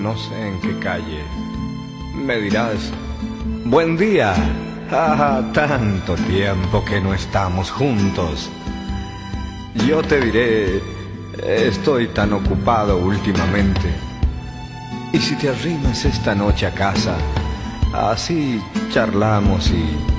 no sé en qué calle. Me dirás, buen día. Ah, tanto tiempo que no estamos juntos. Yo te diré, estoy tan ocupado últimamente. Y si te arrimas esta noche a casa, así charlamos y